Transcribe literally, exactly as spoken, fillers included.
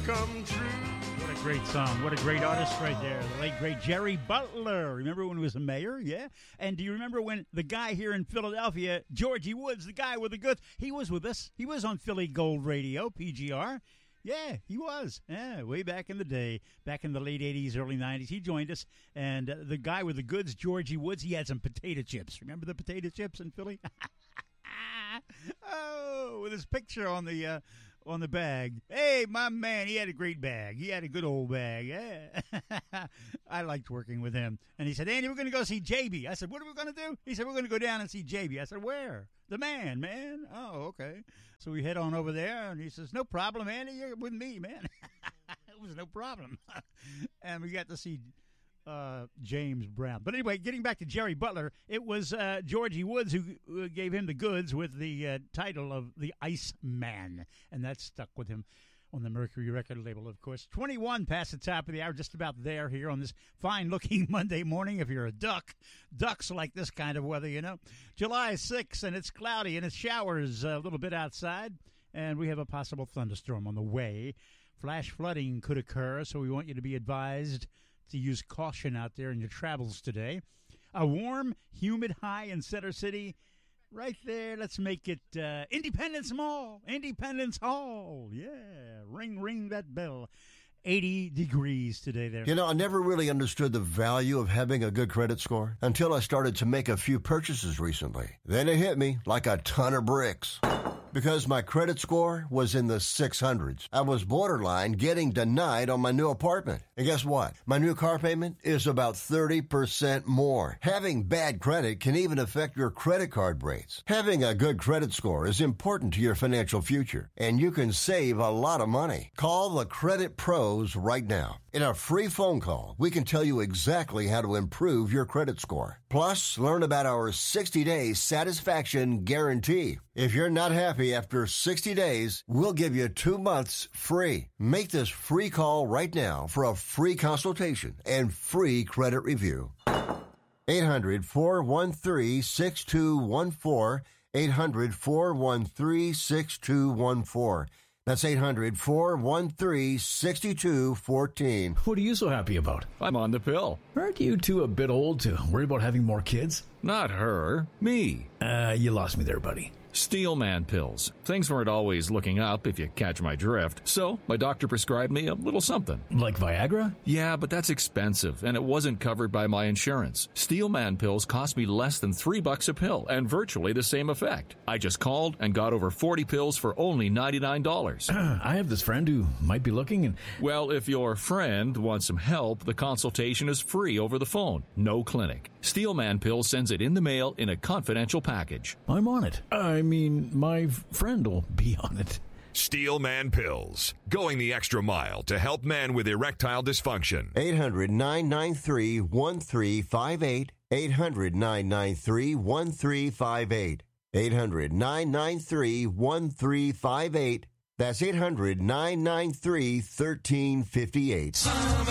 come true. What a great song. What a great artist right there. The late, great Jerry Butler. Remember when he was a mayor? Yeah. And do you remember when the guy here in Philadelphia, Georgie Woods, the guy with the goods, he was with us. He was on Philly Gold Radio, P G R. Yeah, he was. Yeah, way back in the day, back in the late eighties, early nineties. He joined us. And uh, the guy with the goods, Georgie Woods, he had some potato chips. Remember the potato chips in Philly? Oh, with his picture on the uh, on the bag. Hey, my man, he had a great bag. He had a good old bag. Yeah. I liked working with him. And he said, Andy, we're going to go see J B. I said, what are we going to do? He said, we're going to go down and see J B. I said, where? The man, man. Oh, okay. So we head on over there, and he says, no problem, Andy. You're with me, man. It was no problem. And we got to see uh, James Brown. But anyway, getting back to Jerry Butler, it was uh, Georgie Woods who, who gave him the goods with the uh, title of the Iceman. And that stuck with him on the Mercury record label, of course. twenty-one past the top of the hour, just about there here on this fine-looking Monday morning. If you're a duck, ducks like this kind of weather, you know. July sixth, and it's cloudy, and it showers a little bit outside, and we have a possible thunderstorm on the way. Flash flooding could occur, so we want you to be advised to use caution out there in your travels today. A warm, humid high in Center City. Right there, let's make it uh, Independence Mall, Independence Hall. Yeah, ring, ring that bell. eighty degrees today there. You know, I never really understood the value of having a good credit score until I started to make a few purchases recently. Then it hit me like a ton of bricks. Because my credit score was in the six hundreds. I was borderline getting denied on my new apartment. And guess what? My new car payment is about thirty percent more. Having bad credit can even affect your credit card rates. Having a good credit score is important to your financial future, and you can save a lot of money. Call the Credit Pros right now. In a free phone call, we can tell you exactly how to improve your credit score. Plus, learn about our sixty-day satisfaction guarantee. If you're not happy after sixty days, we'll give you two months free. Make this free call right now for a free consultation and free credit review. eight hundred, four one three, six two one four. eight hundred, four one three, six two one four. That's eight hundred, four one three, six two one four. What are you so happy about? I'm on the pill. Aren't you two a bit old to worry about having more kids? Not her. Me. Uh, you lost me there, buddy. Steelman pills. Things weren't always looking up, if you catch my drift. So, my doctor prescribed me a little something. Like Viagra? Yeah, but that's expensive, and it wasn't covered by my insurance. Steelman pills cost me less than three bucks a pill, and virtually the same effect. I just called and got over forty pills for only ninety-nine dollars. I have this friend who might be looking and... Well, if your friend wants some help, the consultation is free over the phone. No clinic. Steelman Pills sends it in the mail in a confidential package. I'm on it. I mean, my friend will be on it. Steelman Pills, going the extra mile to help men with erectile dysfunction. eight hundred, nine nine three, one three five eight. eight hundred, nine nine three, one three five eight. eight hundred, nine nine three, one three five eight. That's eight hundred, nine nine three, one three five eight.